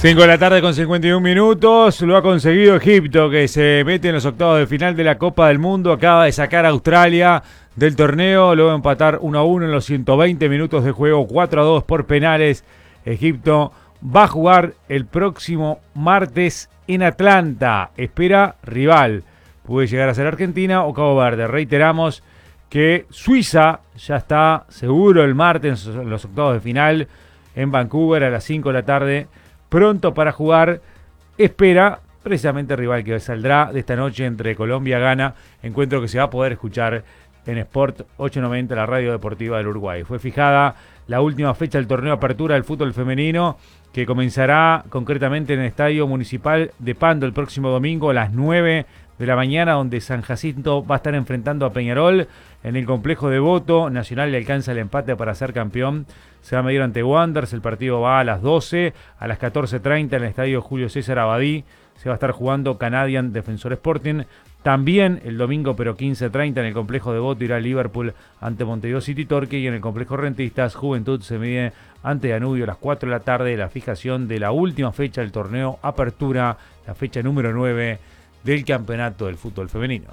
5 de la tarde con 51 minutos, lo ha conseguido Egipto, que se mete en los octavos de final de la Copa del Mundo. Acaba de sacar a Australia del torneo, luego de empatar 1-1 en los 120 minutos de juego, 4-2 por penales. Egipto va a jugar el próximo martes en Atlanta, espera rival. Puede llegar a ser Argentina o Cabo Verde. Reiteramos que Suiza ya está seguro el martes en los octavos de final en Vancouver a las 5 de la tarde. Pronto para jugar, espera precisamente el rival que saldrá de esta noche entre Colombia y Ghana, encuentro que se va a poder escuchar en Sport 890, la radio deportiva del Uruguay. Fue fijada la última fecha del torneo de apertura del fútbol femenino, que comenzará concretamente en el Estadio Municipal de Pando el próximo domingo a las 9 de la mañana, donde San Jacinto va a estar enfrentando a Peñarol. En el complejo de Voto, Nacional le alcanza el empate para ser campeón. Se va a medir ante Wanderers, el partido va a las 12, a las 14:30 en el estadio Julio César Abadí. Se va a estar jugando Canadian Defensor Sporting. También el domingo, pero 15:30 en el complejo de Voto, irá Liverpool ante Montevideo City Torque. Y en el complejo Rentistas, Juventud se mide ante Danubio a las 4 de la tarde. La fijación de la última fecha del torneo Apertura, la fecha número 9 del campeonato del fútbol femenino.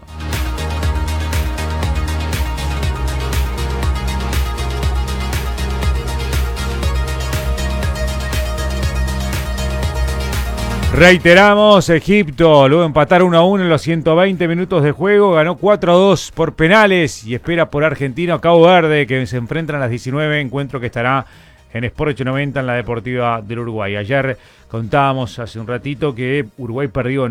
Reiteramos, Egipto luego de empatar 1-1 en los 120 minutos de juego, ganó 4-2 por penales y espera por Argentina o Cabo Verde, que se enfrentan a las 19, encuentro que estará en Sport 890 en la Deportiva del Uruguay. Ayer contábamos hace un ratito que Uruguay perdió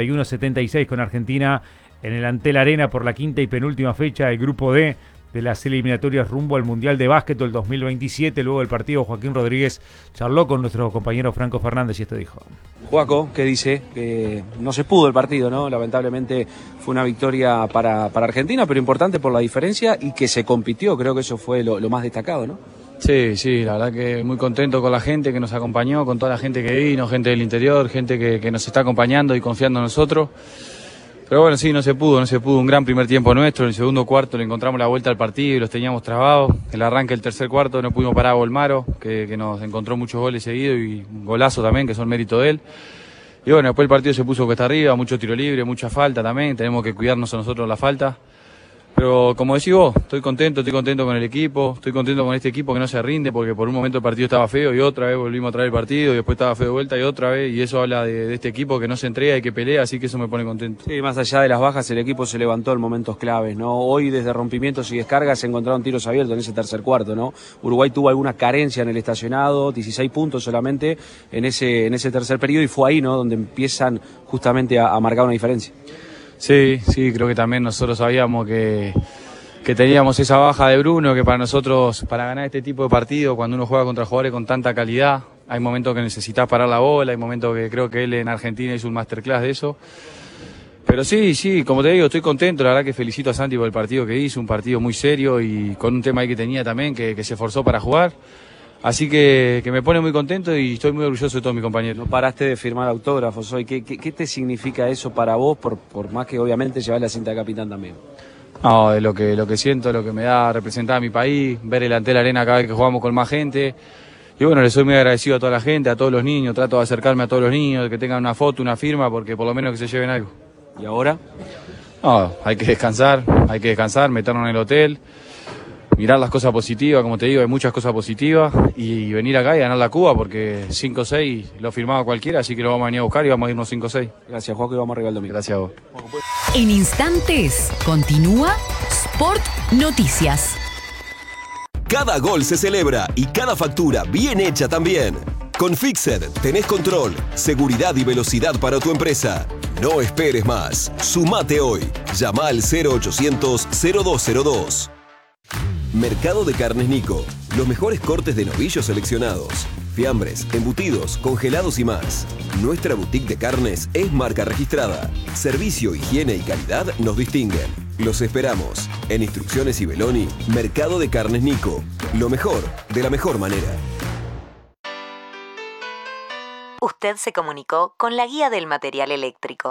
91-76 con Argentina en el Antel Arena por la quinta y penúltima fecha del Grupo D de las eliminatorias rumbo al Mundial de Básquetbol 2027. Luego del partido, Joaquín Rodríguez charló con nuestro compañero Franco Fernández y esto dijo. Joaco, ¿qué dice? Que no se pudo el partido, ¿no? Lamentablemente fue una victoria para Argentina, pero importante por la diferencia y que se compitió. Creo que eso fue lo más destacado, ¿no? Sí, la verdad que muy contento con la gente que nos acompañó, con toda la gente que vino, gente del interior, gente que nos está acompañando y confiando en nosotros. Pero bueno, sí, no se pudo, un gran primer tiempo nuestro. En el segundo cuarto le encontramos la vuelta al partido y los teníamos trabados. El arranque del tercer cuarto no pudimos parar a Bolmaro, que nos encontró muchos goles seguidos y un golazo también, que son mérito de él. Y bueno, después el partido se puso cuesta arriba, mucho tiro libre, mucha falta también, tenemos que cuidarnos a nosotros la falta. Pero como decís vos, estoy contento con el equipo, estoy contento con este equipo que no se rinde, porque por un momento el partido estaba feo y otra vez volvimos a traer el partido y después estaba feo de vuelta y otra vez, y eso habla de este equipo que no se entrega y que pelea, así que eso me pone contento. Sí, más allá de las bajas, el equipo se levantó en momentos claves, ¿no? Hoy desde rompimientos y descargas se encontraron tiros abiertos en ese tercer cuarto, ¿no? Uruguay tuvo alguna carencia en el estacionado, 16 puntos solamente en ese tercer periodo, y fue ahí, ¿no?, donde empiezan justamente a marcar una diferencia. Sí, creo que también nosotros sabíamos que teníamos esa baja de Bruno, que para nosotros, para ganar este tipo de partido, cuando uno juega contra jugadores con tanta calidad, hay momentos que necesitas parar la bola, hay momentos que creo que él en Argentina hizo un masterclass de eso. Pero sí, como te digo, estoy contento, la verdad que felicito a Santi por el partido que hizo, un partido muy serio y con un tema ahí que tenía también, que se esforzó para jugar. Así que me pone muy contento y estoy muy orgulloso de todos mis compañeros. No paraste de firmar autógrafos hoy. ¿Qué te significa eso para vos, por más que obviamente llevas la cinta de capitán también? No, de lo que siento, lo que me da representar a mi país, ver el Antel Arena cada vez que jugamos con más gente. Y bueno, le soy muy agradecido a toda la gente, a todos los niños, trato de acercarme a todos los niños, que tengan una foto, una firma, porque por lo menos que se lleven algo. ¿Y ahora? No, hay que descansar, meternos en el hotel, mirar las cosas positivas, como te digo, hay muchas cosas positivas, y venir acá y ganar la Cuba, porque 5-6 lo firmaba cualquiera, así que lo vamos a venir a buscar y vamos a irnos 5-6. Gracias, Joaquín, y vamos arriba el domingo. Gracias a vos. En instantes, continúa Sport Noticias. Cada gol se celebra y cada factura bien hecha también. Con Fixed tenés control, seguridad y velocidad para tu empresa. No esperes más. Sumate hoy. Llama al 0800-0202. Mercado de Carnes Nico. Los mejores cortes de novillos seleccionados. Fiambres, embutidos, congelados y más. Nuestra boutique de carnes es marca registrada. Servicio, higiene y calidad nos distinguen. Los esperamos. En Instrucciones y Beloni, Mercado de Carnes Nico. Lo mejor, de la mejor manera. Usted se comunicó con la guía del material eléctrico.